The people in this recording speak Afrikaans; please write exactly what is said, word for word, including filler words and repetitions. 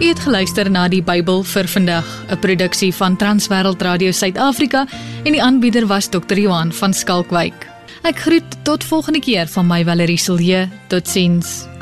U het geluister na die Bybel vir vandag, 'n produksie van Transwêreld Radio Suid-Afrika en die aanbieder was dokter Johan van Skalkwyk. Ek groet tot volgende keer van my Valerie Silje. Totsiens.